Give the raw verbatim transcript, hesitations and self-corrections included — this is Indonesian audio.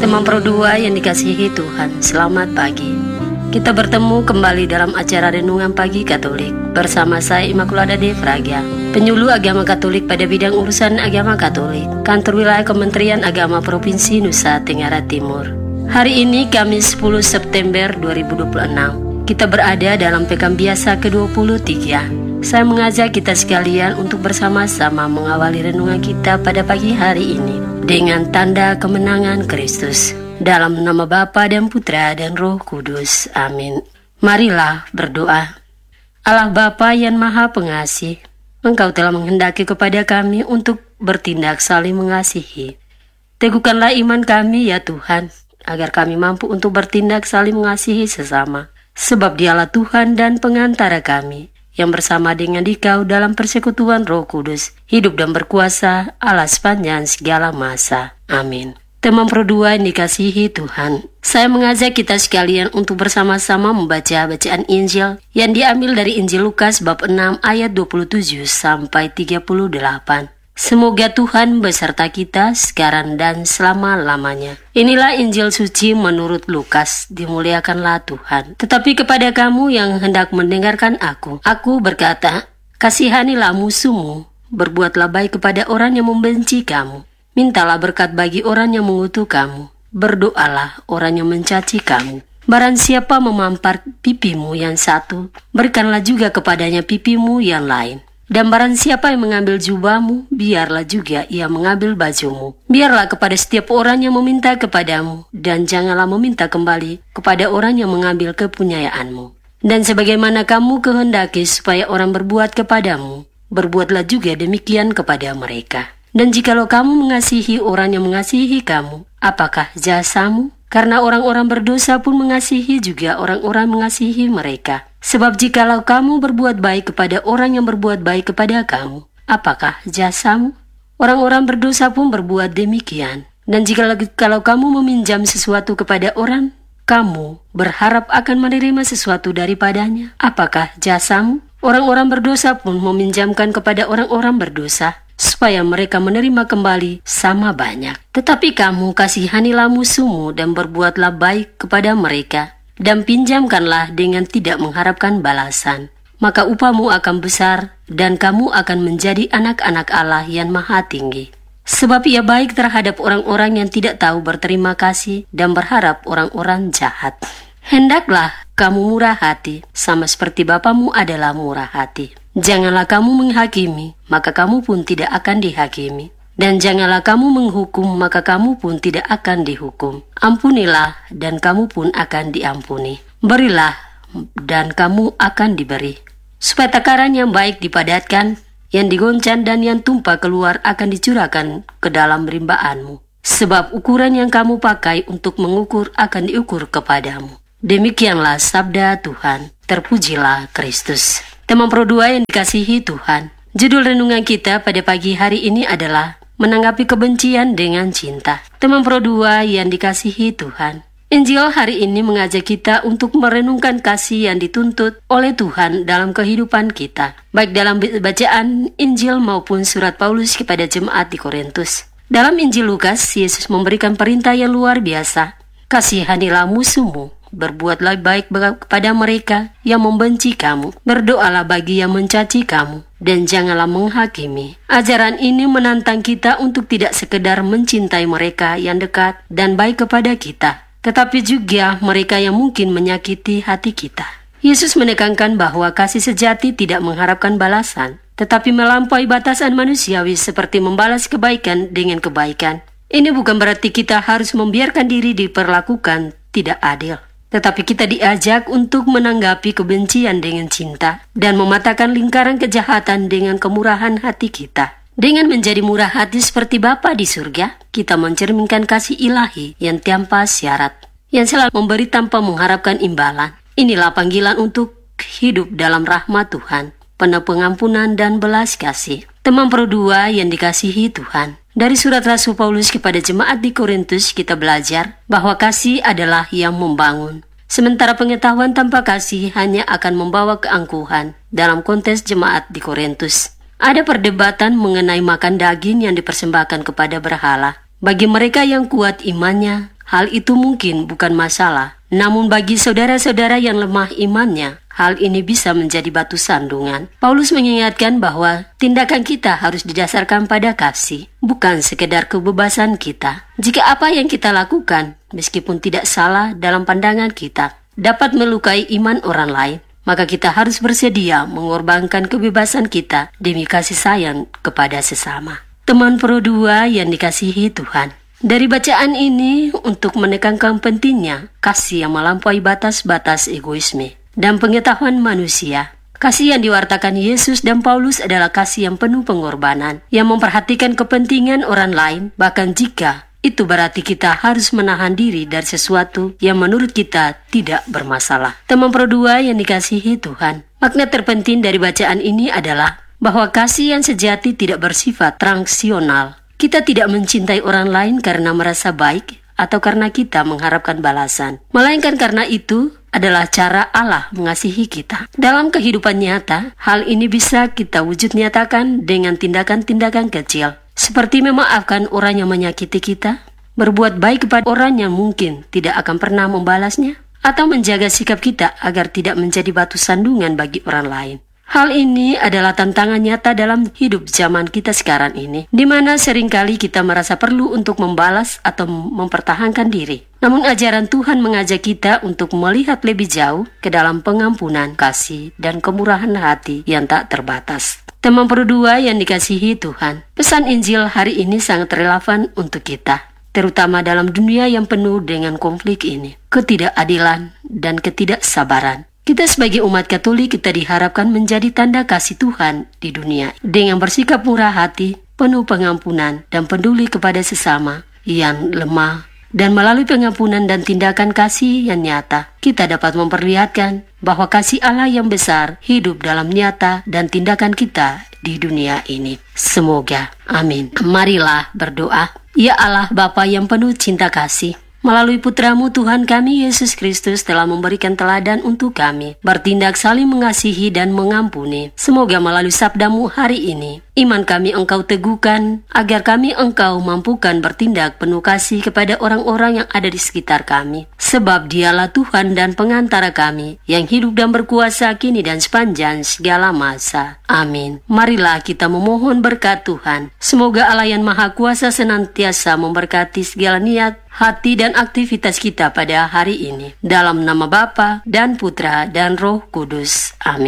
Teman Pro dua yang dikasihi Tuhan, selamat pagi. Kita bertemu kembali dalam acara Renungan Pagi Katolik bersama saya Immaculada de Fraga, penyuluh agama Katolik pada bidang urusan agama Katolik, Kantor Wilayah Kementerian Agama Provinsi Nusa Tenggara Timur. Hari ini Kamis sepuluh September dua ribu dua puluh enam, kita berada dalam Pekan Biasa ke dua puluh tiga. Saya mengajak kita sekalian untuk bersama-sama mengawali renungan kita pada pagi hari ini dengan tanda kemenangan Kristus. Dalam nama Bapa dan Putra dan Roh Kudus. Amin. Marilah berdoa. Allah Bapa yang Maha Pengasih, Engkau telah menghendaki kepada kami untuk bertindak saling mengasihi. Teguhkanlah iman kami ya Tuhan, agar kami mampu untuk bertindak saling mengasihi sesama. Sebab Dialah Tuhan dan pengantara kami, yang bersama dengan Dikau dalam persekutuan Roh Kudus, hidup dan berkuasa Allah sepanjang segala masa. Amin. Teman Pro dua yang dikasihi Tuhan, saya mengajak kita sekalian untuk bersama-sama membaca bacaan Injil yang diambil dari Injil Lukas bab enam ayat dua puluh tujuh sampai tiga puluh delapan. Semoga Tuhan beserta kita sekarang dan selama-lamanya. Inilah Injil suci menurut Lukas, dimuliakanlah Tuhan. Tetapi kepada kamu yang hendak mendengarkan aku, aku berkata, kasihanilah musuhmu, berbuatlah baik kepada orang yang membenci kamu. Mintalah berkat bagi orang yang mengutuk kamu. Berdoalah orang yang mencaci kamu. Barang siapa memampar pipimu yang satu, berikanlah juga kepadanya pipimu yang lain. Dan barang siapa yang mengambil jubahmu, biarlah juga ia mengambil bajumu. Biarlah kepada setiap orang yang meminta kepadamu, dan janganlah meminta kembali kepada orang yang mengambil kepunyayaanmu. Dan sebagaimana kamu kehendaki supaya orang berbuat kepadamu, berbuatlah juga demikian kepada mereka. Dan jikalau kamu mengasihi orang yang mengasihi kamu, apakah jasamu? Karena orang-orang berdosa pun mengasihi juga orang-orang mengasihi mereka. Sebab jikalau kamu berbuat baik kepada orang yang berbuat baik kepada kamu, apakah jasamu? Orang-orang berdosa pun berbuat demikian. Dan jikalau kalau kamu meminjam sesuatu kepada orang, kamu berharap akan menerima sesuatu daripadanya, apakah jasamu? Orang-orang berdosa pun meminjamkan kepada orang-orang berdosa, supaya mereka menerima kembali sama banyak. Tetapi kamu kasihanilah musuhmu dan berbuatlah baik kepada mereka, dan pinjamkanlah dengan tidak mengharapkan balasan. Maka upahmu akan besar, dan kamu akan menjadi anak-anak Allah yang maha tinggi. Sebab ia baik terhadap orang-orang yang tidak tahu berterima kasih dan berharap orang-orang jahat. Hendaklah kamu murah hati, sama seperti Bapamu adalah murah hati. Janganlah kamu menghakimi, maka kamu pun tidak akan dihakimi. Dan janganlah kamu menghukum, maka kamu pun tidak akan dihukum. Ampunilah, dan kamu pun akan diampuni. Berilah, dan kamu akan diberi. Supaya takaran yang baik dipadatkan, yang digoncang dan yang tumpah keluar akan dicurahkan ke dalam rimbaanmu. Sebab ukuran yang kamu pakai untuk mengukur akan diukur kepadamu. Demikianlah sabda Tuhan. Terpujilah Kristus. Teman Pro dua yang dikasihi Tuhan, judul renungan kita pada pagi hari ini adalah menanggapi kebencian dengan cinta. Teman Pro dua yang dikasihi Tuhan, Injil hari ini mengajak kita untuk merenungkan kasih yang dituntut oleh Tuhan dalam kehidupan kita, baik dalam bacaan Injil maupun surat Paulus kepada jemaat di Korintus. Dalam Injil Lukas, Yesus memberikan perintah yang luar biasa. Kasihanilah musuhmu, berbuatlah baik kepada mereka yang membenci kamu, berdoalah bagi yang mencaci kamu, dan janganlah menghakimi. Ajaran ini menantang kita untuk tidak sekedar mencintai mereka yang dekat dan baik kepada kita, tetapi juga mereka yang mungkin menyakiti hati kita. Yesus menekankan bahwa kasih sejati tidak mengharapkan balasan, tetapi melampaui batasan manusiawi seperti membalas kebaikan dengan kebaikan. Ini bukan berarti kita harus membiarkan diri diperlakukan tidak adil, tetapi kita diajak untuk menanggapi kebencian dengan cinta dan mematahkan lingkaran kejahatan dengan kemurahan hati kita. Dengan menjadi murah hati seperti Bapa di surga, kita mencerminkan kasih ilahi yang tanpa syarat, yang selalu memberi tanpa mengharapkan imbalan. Inilah panggilan untuk hidup dalam rahmat Tuhan, penuh pengampunan dan belas kasih. Teman Pro dua yang dikasihi Tuhan, dari surat Rasul Paulus kepada jemaat di Korintus kita belajar bahwa kasih adalah yang membangun. Sementara pengetahuan tanpa kasih hanya akan membawa keangkuhan dalam konteks jemaat di Korintus. Ada perdebatan mengenai makan daging yang dipersembahkan kepada berhala. Bagi mereka yang kuat imannya, hal itu mungkin bukan masalah. Namun bagi saudara-saudara yang lemah imannya, hal ini bisa menjadi batu sandungan. Paulus mengingatkan bahwa tindakan kita harus didasarkan pada kasih, bukan sekedar kebebasan kita. Jika apa yang kita lakukan, meskipun tidak salah dalam pandangan kita, dapat melukai iman orang lain, maka kita harus bersedia mengorbankan kebebasan kita demi kasih sayang kepada sesama. Teman Pro dua yang dikasihi Tuhan, dari bacaan ini untuk menekankan pentingnya kasih yang melampaui batas-batas egoisme dan pengetahuan manusia. Kasih yang diwartakan Yesus dan Paulus adalah kasih yang penuh pengorbanan, yang memperhatikan kepentingan orang lain, bahkan jika itu berarti kita harus menahan diri dari sesuatu yang menurut kita tidak bermasalah. Teman Pro dua yang dikasihi Tuhan, makna terpenting dari bacaan ini adalah bahwa kasih yang sejati tidak bersifat transaksional. Kita tidak mencintai orang lain karena merasa baik atau karena kita mengharapkan balasan, melainkan karena itu adalah cara Allah mengasihi kita. Dalam kehidupan nyata, hal ini bisa kita wujud nyatakan dengan tindakan-tindakan kecil, seperti memaafkan orang yang menyakiti kita, berbuat baik kepada orang yang mungkin tidak akan pernah membalasnya, atau menjaga sikap kita agar tidak menjadi batu sandungan bagi orang lain. Hal ini adalah tantangan nyata dalam hidup zaman kita sekarang ini, di mana seringkali kita merasa perlu untuk membalas atau mempertahankan diri. Namun ajaran Tuhan mengajak kita untuk melihat lebih jauh ke dalam pengampunan, kasih, dan kemurahan hati yang tak terbatas. Teman Pro dua yang dikasihi Tuhan, pesan Injil hari ini sangat relevan untuk kita, terutama dalam dunia yang penuh dengan konflik ini, ketidakadilan, dan ketidaksabaran. Kita sebagai umat Katolik kita diharapkan menjadi tanda kasih Tuhan di dunia dengan bersikap murah hati, penuh pengampunan dan peduli kepada sesama yang lemah. Dan melalui pengampunan dan tindakan kasih yang nyata, kita dapat memperlihatkan bahwa kasih Allah yang besar hidup dalam nyata dan tindakan kita di dunia ini. Semoga. Amin. Marilah berdoa. Ya Allah Bapa yang penuh cinta kasih, melalui putramu Tuhan kami Yesus Kristus telah memberikan teladan untuk kami, bertindak saling mengasihi dan mengampuni. Semoga melalui sabdamu hari ini, iman kami Engkau teguhkan, agar kami Engkau mampukan bertindak penuh kasih kepada orang-orang yang ada di sekitar kami. Sebab Dialah Tuhan dan pengantara kami, yang hidup dan berkuasa kini dan sepanjang segala masa. Amin. Marilah kita memohon berkat Tuhan. Semoga Allah yang Maha Kuasa senantiasa memberkati segala niat, hati dan aktivitas kita pada hari ini. Dalam nama Bapa dan Putra dan Roh Kudus. Amin.